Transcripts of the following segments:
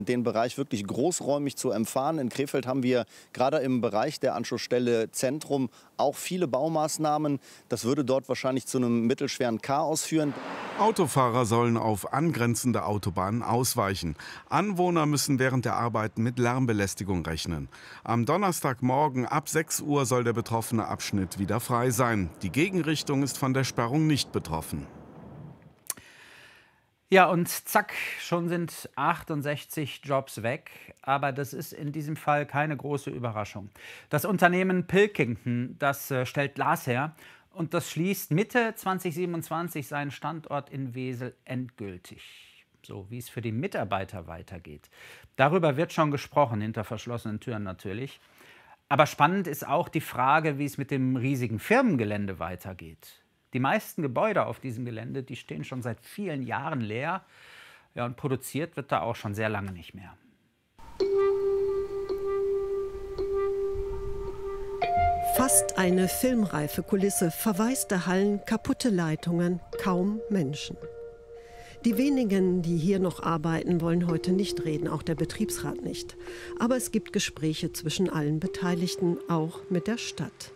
Den Bereich wirklich großräumig zu empfahren. In Krefeld haben wir gerade im Bereich der Anschlussstelle Zentrum auch viele Baumaßnahmen. Das würde dort wahrscheinlich zu einem mittelschweren Chaos führen. Autofahrer sollen auf angrenzende Autobahnen ausweichen. Anwohner müssen während der Arbeiten mit Lärmbelästigung rechnen. Am Donnerstagmorgen ab 6 Uhr soll der betroffene Abschnitt wieder frei sein. Die Gegenrichtung ist von der Sperrung nicht betroffen. Ja, und zack, schon sind 68 Jobs weg. Aber das ist in diesem Fall keine große Überraschung. Das Unternehmen Pilkington, das stellt Glas her und das schließt Mitte 2027 seinen Standort in Wesel endgültig. So wie es für die Mitarbeiter weitergeht. Darüber wird schon gesprochen, hinter verschlossenen Türen natürlich. Aber spannend ist auch die Frage, wie es mit dem riesigen Firmengelände weitergeht. Die meisten Gebäude auf diesem Gelände, die stehen schon seit vielen Jahren leer. Ja, und produziert wird da auch schon sehr lange nicht mehr. Fast eine filmreife Kulisse, verwaiste Hallen, kaputte Leitungen, kaum Menschen. Die wenigen, die hier noch arbeiten, wollen heute nicht reden, auch der Betriebsrat nicht. Aber es gibt Gespräche zwischen allen Beteiligten, auch mit der Stadt.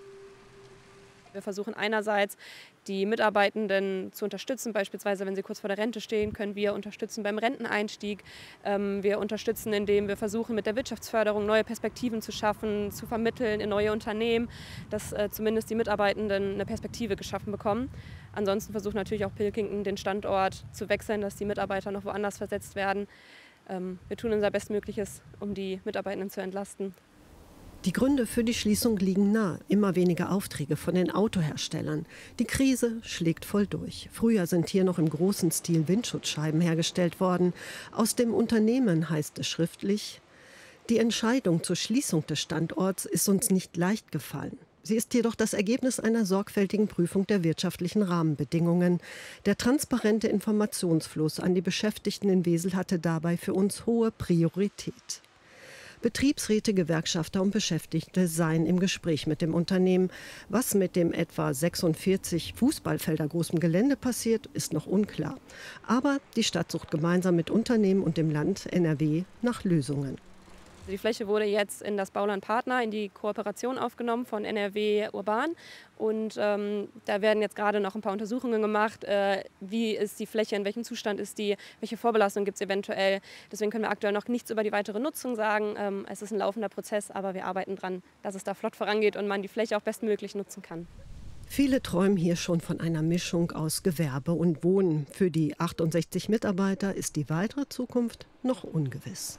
Wir versuchen einerseits, die Mitarbeitenden zu unterstützen, beispielsweise wenn sie kurz vor der Rente stehen, können wir unterstützen beim Renteneinstieg. Wir unterstützen, indem wir versuchen, mit der Wirtschaftsförderung neue Perspektiven zu schaffen, zu vermitteln in neue Unternehmen, dass zumindest die Mitarbeitenden eine Perspektive geschaffen bekommen. Ansonsten versucht natürlich auch Pilkington, den Standort zu wechseln, dass die Mitarbeiter noch woanders versetzt werden. Wir tun unser Bestmögliches, um die Mitarbeitenden zu entlasten. Die Gründe für die Schließung liegen nahe. Immer weniger Aufträge von den Autoherstellern. Die Krise schlägt voll durch. Früher sind hier noch im großen Stil Windschutzscheiben hergestellt worden. Aus dem Unternehmen heißt es schriftlich: Die Entscheidung zur Schließung des Standorts ist uns nicht leicht gefallen. Sie ist jedoch das Ergebnis einer sorgfältigen Prüfung der wirtschaftlichen Rahmenbedingungen. Der transparente Informationsfluss an die Beschäftigten in Wesel hatte dabei für uns hohe Priorität. Betriebsräte, Gewerkschafter und Beschäftigte seien im Gespräch mit dem Unternehmen. Was mit dem etwa 46 Fußballfelder großen Gelände passiert, ist noch unklar. Aber die Stadt sucht gemeinsam mit Unternehmen und dem Land NRW nach Lösungen. Die Fläche wurde jetzt in das Bauland Partner, in die Kooperation aufgenommen von NRW Urban. Und da werden jetzt gerade noch ein paar Untersuchungen gemacht. Wie ist die Fläche, in welchem Zustand ist die, welche Vorbelastung gibt es eventuell. Deswegen können wir aktuell noch nichts über die weitere Nutzung sagen. Es ist ein laufender Prozess, aber wir arbeiten dran, dass es da flott vorangeht und man die Fläche auch bestmöglich nutzen kann. Viele träumen hier schon von einer Mischung aus Gewerbe und Wohnen. Für die 68 Mitarbeiter ist die weitere Zukunft noch ungewiss.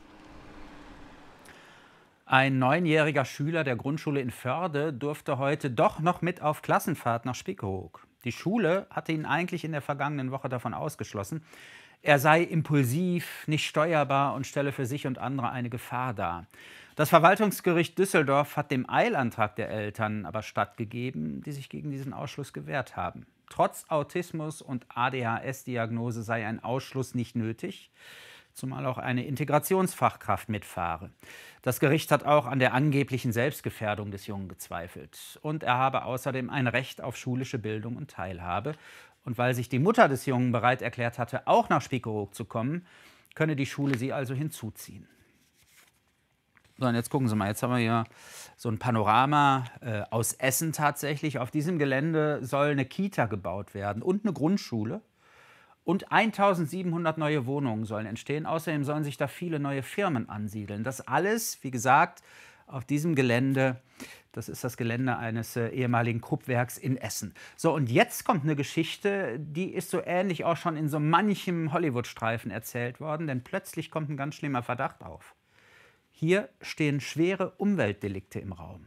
Ein 9-jähriger Schüler der Grundschule in Förde durfte heute doch noch mit auf Klassenfahrt nach Spiekeroog. Die Schule hatte ihn eigentlich in der vergangenen Woche davon ausgeschlossen. Er sei impulsiv, nicht steuerbar und stelle für sich und andere eine Gefahr dar. Das Verwaltungsgericht Düsseldorf hat dem Eilantrag der Eltern aber stattgegeben, die sich gegen diesen Ausschluss gewehrt haben. Trotz Autismus und ADHS-Diagnose sei ein Ausschluss nicht nötig, zumal auch eine Integrationsfachkraft mitfahre. Das Gericht hat auch an der angeblichen Selbstgefährdung des Jungen gezweifelt. Und er habe außerdem ein Recht auf schulische Bildung und Teilhabe. Und weil sich die Mutter des Jungen bereit erklärt hatte, auch nach Spiekeroog zu kommen, könne die Schule sie also hinzuziehen. So, und jetzt gucken Sie mal, jetzt haben wir hier so ein Panorama aus Essen tatsächlich. Auf diesem Gelände soll eine Kita gebaut werden und eine Grundschule. Und 1700 neue Wohnungen sollen entstehen. Außerdem sollen sich da viele neue Firmen ansiedeln. Das alles, wie gesagt, auf diesem Gelände. Das ist das Gelände eines ehemaligen Kruppwerks in Essen. So, und jetzt kommt eine Geschichte, die ist so ähnlich auch schon in so manchem Hollywood-Streifen erzählt worden. Denn plötzlich kommt ein ganz schlimmer Verdacht auf. Hier stehen schwere Umweltdelikte im Raum.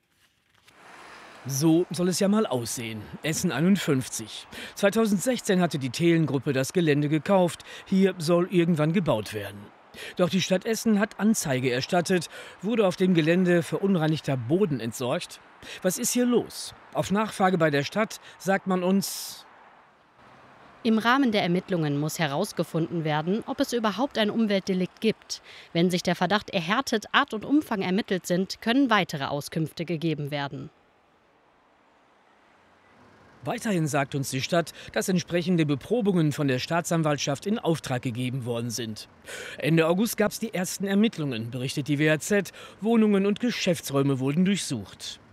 So soll es ja mal aussehen. Essen 51. 2016 hatte die Thelen-Gruppe das Gelände gekauft. Hier soll irgendwann gebaut werden. Doch die Stadt Essen hat Anzeige erstattet, wurde auf dem Gelände verunreinigter Boden entsorgt. Was ist hier los? Auf Nachfrage bei der Stadt sagt man uns: Im Rahmen der Ermittlungen muss herausgefunden werden, ob es überhaupt ein Umweltdelikt gibt. Wenn sich der Verdacht erhärtet, Art und Umfang ermittelt sind, können weitere Auskünfte gegeben werden. Weiterhin sagt uns die Stadt, dass entsprechende Beprobungen von der Staatsanwaltschaft in Auftrag gegeben worden sind. Ende August gab es die ersten Ermittlungen, berichtet die WAZ. Wohnungen und Geschäftsräume wurden durchsucht.